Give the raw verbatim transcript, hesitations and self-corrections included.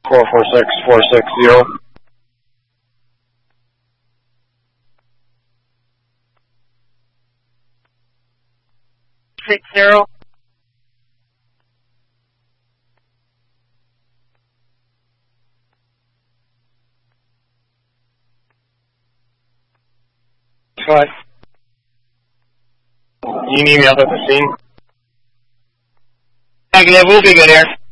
four four six four six zero. Six zero. Cut. You need me up at the scene? Negative, we'll be good here.